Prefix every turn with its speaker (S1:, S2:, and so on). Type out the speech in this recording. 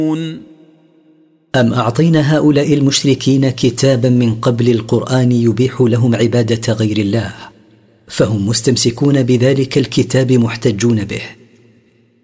S1: أم أعطينا هؤلاء المشركين كتابا من قبل القرآن يبيح لهم عبادة غير الله، فهم مستمسكون بذلك الكتاب محتجون به.